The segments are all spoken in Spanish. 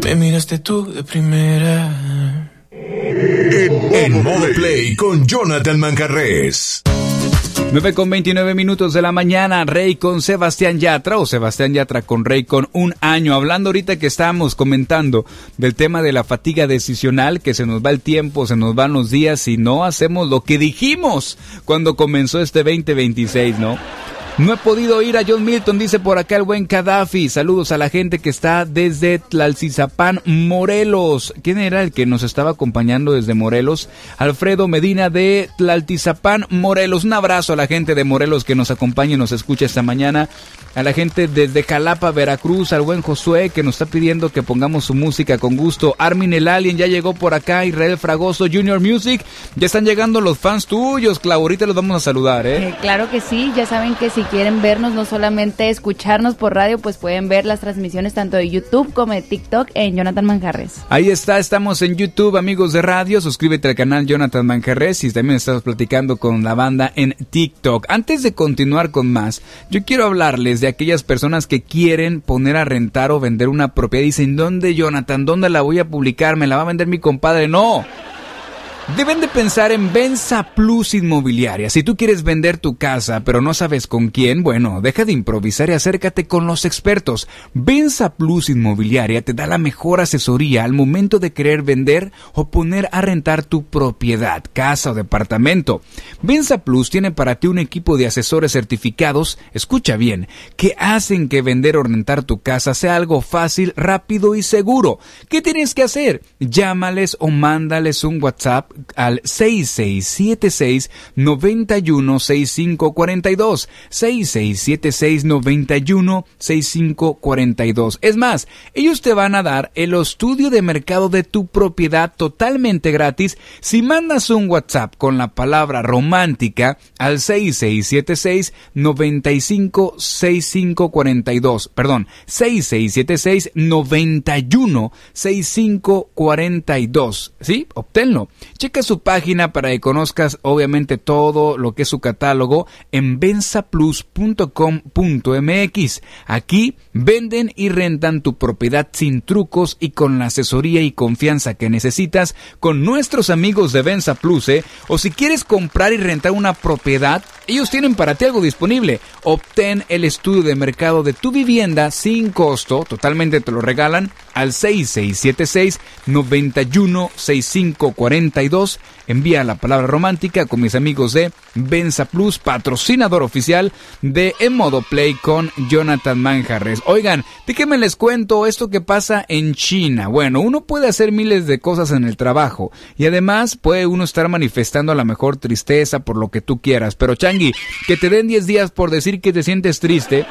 Me miraste tú de primera. En modo play con Jonathan Manjarrés. 9:29 de la mañana, Rey con Sebastián Yatra o Sebastián Yatra con Rey con un año. Hablando ahorita que estábamos comentando del tema de la fatiga decisional, que se nos va el tiempo, se nos van los días y no hacemos lo que dijimos cuando comenzó este 2026, ¿no? No he podido ir a John Milton, dice por acá el buen Gaddafi. Saludos a la gente que está desde Tlaltizapán, Morelos. ¿Quién era el que nos estaba acompañando desde Morelos? Alfredo Medina de Tlaltizapán, Morelos. Un abrazo a la gente de Morelos que nos acompaña y nos escucha esta mañana. A la gente desde Jalapa, Veracruz, al buen Josué que nos está pidiendo que pongamos su música con gusto. Armin el Alien ya llegó por acá. Israel Fragoso, Junior Music. Ya están llegando los fans tuyos, Clau. Ahorita los vamos a saludar, ¿eh? Claro que sí. Ya saben que si quieren vernos, no solamente escucharnos por radio, pues pueden ver las transmisiones tanto de YouTube como de TikTok en Jonathan Manjarrés. Ahí está, estamos en YouTube, amigos de radio. Suscríbete al canal Jonathan Manjarrés y también estamos platicando con la banda en TikTok. Antes de continuar con más, yo quiero hablarles de aquellas personas que quieren poner a rentar o vender una propiedad y dicen, ¿dónde, Jonathan? ¿Dónde la voy a publicar? ¿Me la va a vender mi compadre? ¡No! Deben de pensar en Venza Plus Inmobiliaria. Si tú quieres vender tu casa, pero no sabes con quién, bueno, deja de improvisar y acércate con los expertos. Venza Plus Inmobiliaria te da la mejor asesoría al momento de querer vender o poner a rentar tu propiedad, casa o departamento. Venza Plus tiene para ti un equipo de asesores certificados, escucha bien, que hacen que vender o rentar tu casa sea algo fácil, rápido y seguro. ¿Qué tienes que hacer? Llámales o mándales un WhatsApp al 6676-916542, 6676-916542. Es más, ellos te van a dar el estudio de mercado de tu propiedad totalmente gratis si mandas un WhatsApp con la palabra romántica al 6676-956542, perdón, 6676-916542, ¿sí? Obténlo. Checa su página para que conozcas obviamente todo lo que es su catálogo en venzaplus.com.mx. Aquí venden y rentan tu propiedad sin trucos y con la asesoría y confianza que necesitas con nuestros amigos de Venza Plus, O si quieres comprar y rentar una propiedad, ellos tienen para ti algo disponible. Obtén el estudio de mercado de tu vivienda sin costo, totalmente te lo regalan al 6676-916542. Envía la palabra romántica con mis amigos de Venza Plus, patrocinador oficial de En Modo Play con Jonathan Manjarrés. Oigan, déjenme les cuento esto que pasa en China. Bueno, uno puede hacer miles de cosas en el trabajo y además puede uno estar manifestando a la mejor tristeza por lo que tú quieras. Pero Changi, que te den 10 días por decir que te sientes triste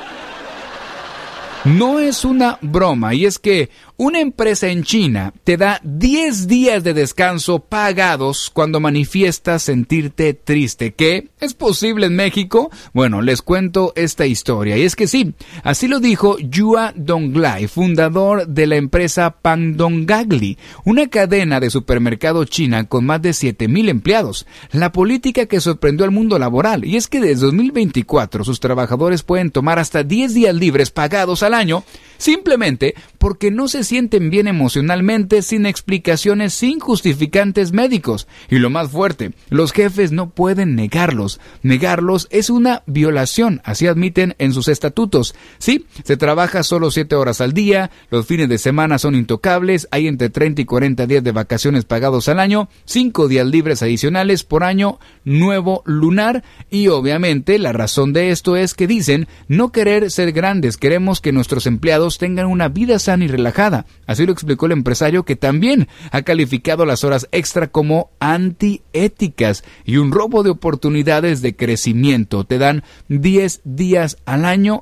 no es una broma, y es que una empresa en China te da 10 días de descanso pagados cuando manifiestas sentirte triste. ¿Qué? ¿Es posible en México? Bueno, les cuento esta historia, y es que sí, así lo dijo Yua Donglai, fundador de la empresa Pangdonggagli, una cadena de supermercado china con más de 7,000 empleados. La política que sorprendió al mundo laboral, y es que desde 2024 sus trabajadores pueden tomar hasta 10 días libres pagados al año, simplemente porque no se sienten bien emocionalmente, sin explicaciones, sin justificantes médicos. Y lo más fuerte, los jefes no pueden negarlos. Negarlos es una violación, así admiten en sus estatutos. Sí, se trabaja solo 7 horas al día, los fines de semana son intocables, hay entre 30 y 40 días de vacaciones pagados al año, 5 días libres adicionales por año nuevo lunar, y obviamente la razón de esto es que dicen no querer ser grandes, queremos que nuestros empleados tengan una vida sana y relajada. Así lo explicó el empresario, que también ha calificado las horas extra como antiéticas y un robo de oportunidades de crecimiento. Te dan 10 días al año